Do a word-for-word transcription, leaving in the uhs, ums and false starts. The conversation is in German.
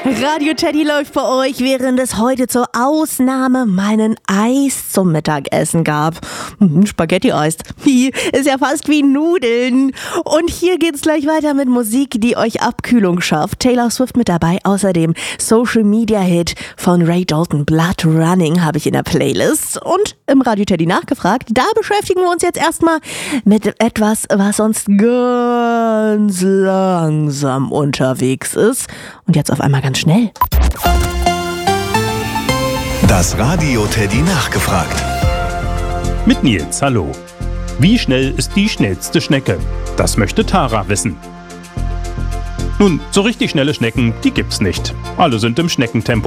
Radio Teddy läuft bei euch, während es heute zur Ausnahme meinen Eis zum Mittagessen gab. Hm, Spaghetti-Eis. Ist ja fast wie Nudeln. Und hier geht's gleich weiter mit Musik, die euch Abkühlung schafft. Taylor Swift mit dabei. Außerdem Social-Media-Hit von Ray Dalton, Blood Running, habe ich in der Playlist. Und im Radio Teddy nachgefragt. Da beschäftigen wir uns jetzt erstmal mit etwas, was sonst ganz langsam unterwegs ist. Und jetzt auf einmal ganz schnell. Das Radio Teddy nachgefragt. Mit Nils, hallo. Wie schnell ist die schnellste Schnecke? Das möchte Tara wissen. Nun, so richtig schnelle Schnecken, die gibt's nicht. Alle sind im Schneckentempo